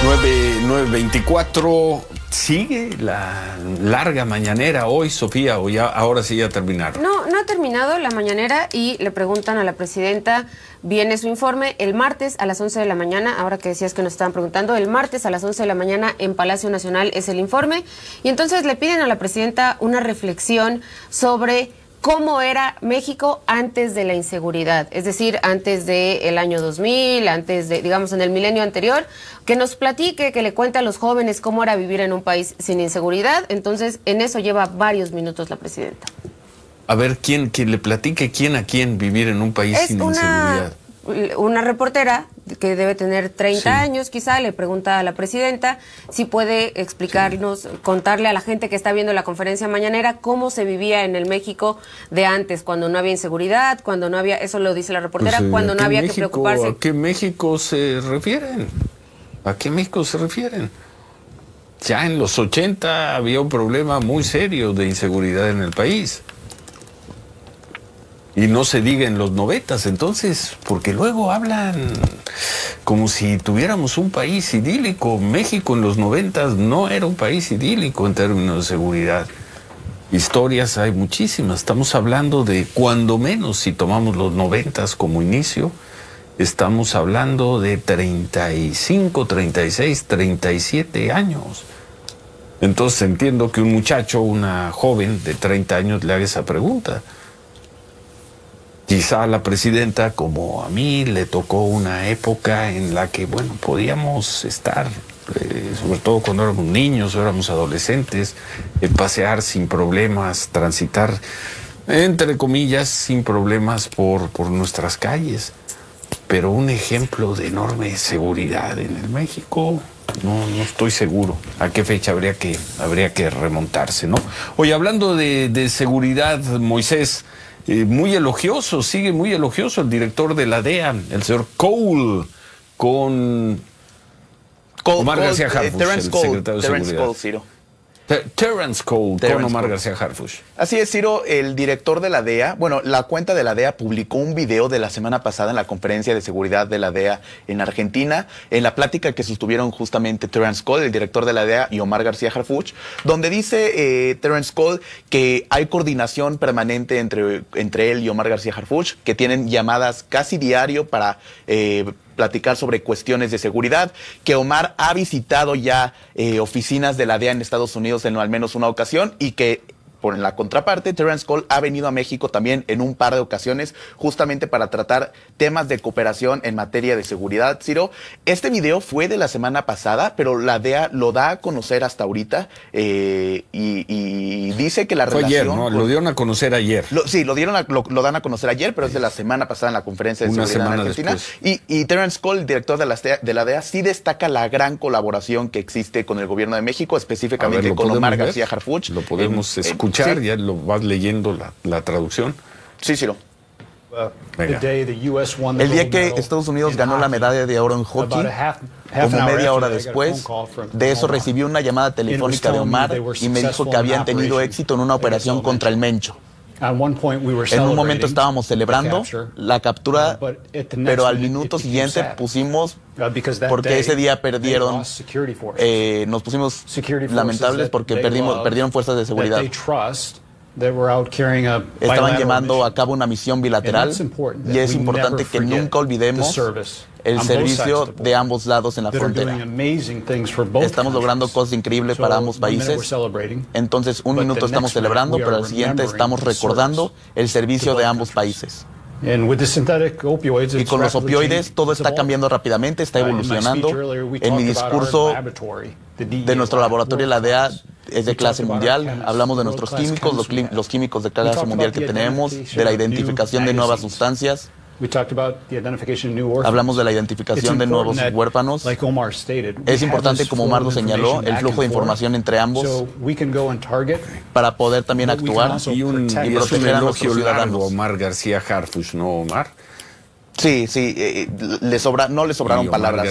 9:24, sigue la larga mañanera hoy, Sofía, o ya, ahora sí ya terminaron. No ha terminado la mañanera y le preguntan a la presidenta, viene su informe el martes a las 11 de la mañana, ahora que decías que nos estaban preguntando, el martes a las 11 de la mañana en Palacio Nacional es el informe, y entonces le piden a la presidenta una reflexión sobre cómo era México antes de la inseguridad, es decir, antes del año 2000, antes de, digamos, en el milenio anterior, que nos platique, que le cuente a los jóvenes cómo era vivir en un país sin inseguridad. Entonces, en eso lleva varios minutos la presidenta. A ver, ¿quién le platique quién a quién vivir en un país sin inseguridad? Una reportera que debe tener 30 años quizá, le pregunta a la presidenta si puede explicarnos, contarle a la gente que está viendo la conferencia mañanera cómo se vivía en el México de antes, cuando no había inseguridad, cuando no había, eso lo dice la reportera, cuando no había que preocuparse. ¿A qué México se refieren? ¿A qué México se refieren? Ya en los 80 había un problema muy serio de inseguridad en el país. Y no se diga en los 90, entonces, porque luego hablan como si tuviéramos un país idílico. México en los 90 no era un país idílico en términos de seguridad. Historias hay muchísimas. Estamos hablando de, cuando menos, si tomamos los 90 como inicio, estamos hablando de 35, 36, 37 años. Entonces entiendo que un muchacho, una joven de 30 años le haga esa pregunta. Quizá a la presidenta, como a mí, le tocó una época en la que, bueno, podíamos estar, sobre todo cuando éramos niños o éramos adolescentes, pasear sin problemas, transitar, entre comillas, sin problemas por nuestras calles. Pero un ejemplo de enorme seguridad en el México, no estoy seguro a qué fecha habría que remontarse, ¿no? Oye, hablando de seguridad, Moisés, muy elogioso, sigue muy elogioso el director de la DEA, el señor Cole, con Omar García Harfuch, el secretario de Seguridad. Terrence Cole, con Omar García Harfuch. Así es, Ciro, el director de la DEA, bueno, la cuenta de la DEA publicó un video de la semana pasada en la conferencia de seguridad de la DEA en Argentina, en la plática que sostuvieron justamente Terrence Cole, el director de la DEA, y Omar García Harfuch, donde dice Terrence Cole que hay coordinación permanente entre él y Omar García Harfuch, que tienen llamadas casi diario para platicar sobre cuestiones de seguridad, que Omar ha visitado ya oficinas de la DEA en Estados Unidos en al menos una ocasión, y que por la contraparte, Terrence Cole ha venido a México también en un par de ocasiones, justamente para tratar temas de cooperación en materia de seguridad. Ciro, este video fue de la semana pasada, pero la DEA lo da a conocer hasta ahorita y dice que la relación... Fue ayer, ¿no? Lo dieron a conocer ayer. Lo dan a conocer ayer, pero es de la semana pasada en la conferencia de seguridad en Argentina. Y Terrence Cole, el director de la DEA, sí destaca la gran colaboración que existe con el gobierno de México, específicamente con Omar García Harfuch. Lo podemos escuchar. Sí. Ya lo vas leyendo la traducción. Sí, Ciro. El día que Estados Unidos ganó la medalla de oro en hockey, como media hora después de eso recibí una llamada telefónica de Omar y me dijo que habían tenido éxito en una operación contra el Mencho. En un momento estábamos celebrando la captura, pero al minuto siguiente pusimos, porque ese día perdieron, nos pusimos lamentables porque perdieron fuerzas de seguridad. Estaban llevando a cabo una misión bilateral y es importante que nunca olvidemos el servicio de ambos lados en la frontera. Estamos logrando cosas increíbles para ambos países. Entonces, un minuto estamos celebrando, pero al siguiente estamos recordando el servicio de ambos países. Y con los opioides todo está cambiando rápidamente, está evolucionando. En mi discurso de nuestro laboratorio, la DEA es de clase mundial. Hablamos de nuestros químicos, los químicos de clase mundial que tenemos, de la identificación de nuevas sustancias. Hablamos de la identificación de nuevos huérfanos. Es importante, como Omar lo señaló, el flujo de información entre ambos para poder también actuar y proteger a nuestros ciudadanos. Omar García Harfuch, ¿no, Omar? Sí, no le sobraron palabras.